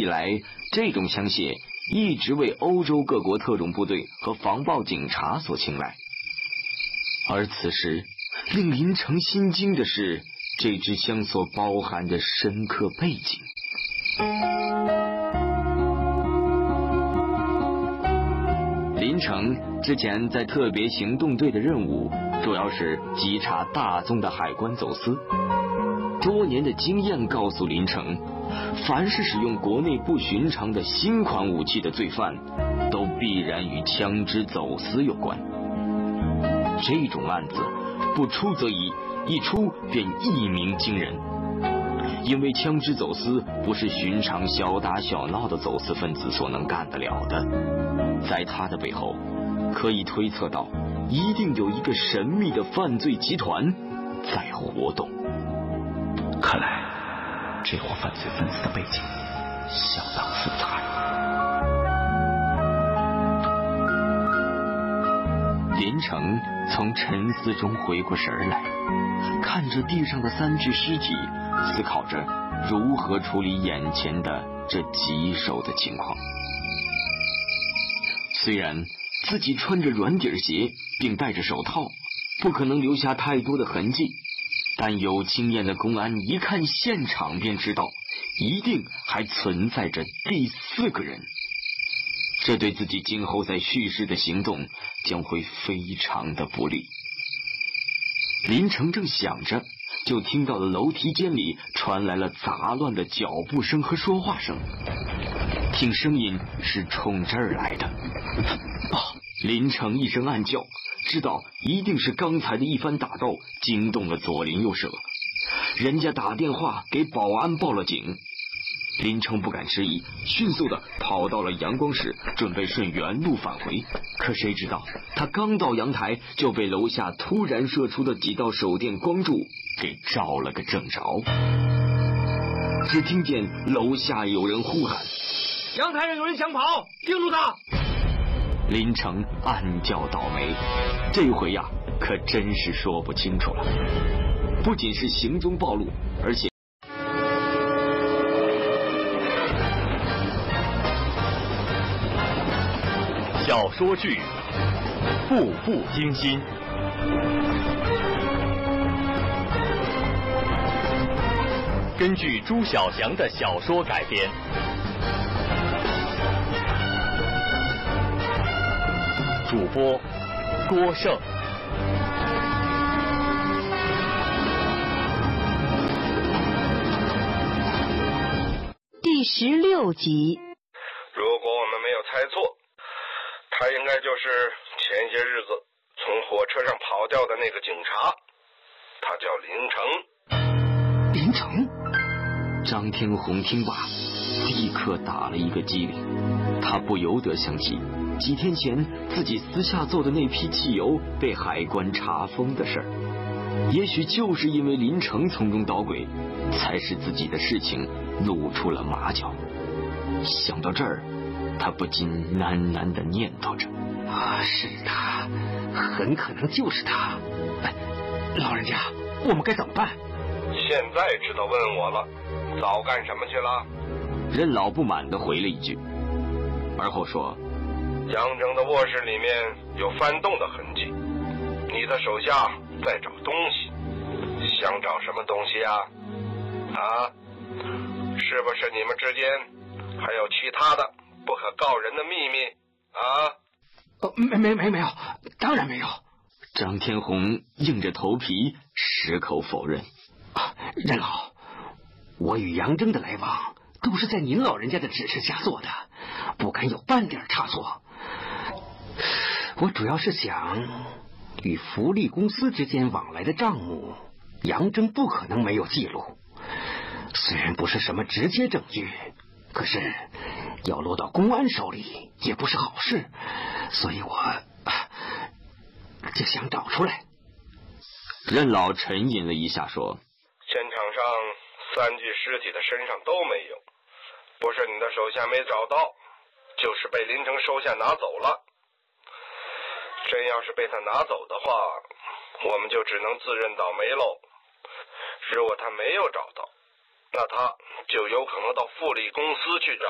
以来，这种枪械一直为欧洲各国特种部队和防暴警察所青睐。而此时令林成心惊的是，这支枪所包含的深刻背景。林成之前在特别行动队的任务主要是稽查大宗的海关走私，多年的经验告诉林成，凡是使用国内不寻常的新款武器的罪犯，都必然与枪支走私有关。这种案子不出则已，一出便一鸣惊人。因为枪支走私不是寻常小打小闹的走私分子所能干得了的，在他的背后可以推测到，一定有一个神秘的犯罪集团在活动。 看来这伙犯罪分子的背景相当复杂呀。 林成从沉思中回过神来，看着地上的3具尸体，思考着如何处理眼前的这棘手的情况。虽然自己穿着软底鞋并戴着手套，不可能留下太多的痕迹，但有经验的公安一看现场便知道，一定还存在着第4个人。这对自己今后在叙事的行动将会非常的不利。林成正想着，就听到了楼梯间里传来了杂乱的脚步声和说话声。听声音是冲这儿来的。林成一声暗叫，知道一定是刚才的一番打斗惊动了左邻右舍，人家打电话给保安报了警。林成不敢迟疑，迅速的跑到了阳光室，准备顺原路返回。可谁知道他刚到阳台，就被楼下突然射出的几道手电光柱给照了个正着。只听见楼下有人呼喊： 阳台上有人想跑，盯住他！ 林成暗叫倒霉，这回呀可真是说不清楚了。不仅是行踪暴露，而且小说剧《步步惊心》根据朱晓翔的小说改编，主播郭胜。 第16集。 如果我们没有猜错，他应该就是前些日子从火车上跑掉的那个警察，他叫林成。 林成？张天红听罢，立刻打了一个激灵。他不由得想起几天前自己私下做的那批汽油被海关查封的事儿，也许就是因为林成从中捣鬼，才使自己的事情露出了马脚。想到这儿，他不禁喃喃地念叨着： 是他，很可能就是他。老人家，我们该怎么办？ 现在知道问我了，早干什么去了？ 任老不满地回了一句，而后说： 杨征的卧室里面有翻动的痕迹，你的手下在找东西，想找什么东西啊？是不是你们之间还有其他的不可告人的秘密啊？ 没有，当然没有。 张天红硬着头皮矢口否认。 任老，我与杨征的来往都是在您老人家的指示下做的，不敢有半点差错。我主要是想，与福利公司之间往来的账目，杨征不可能没有记录。虽然不是什么直接证据，可是要落到公安手里也不是好事，所以我就想找出来。 任老沉吟了一下说： 现场上3具尸体的身上都没有，不是你的手下没找到，就是被林成手下拿走了。真要是被他拿走的话，我们就只能自认倒霉喽。如果他没有找到，那他就有可能到富力公司去找。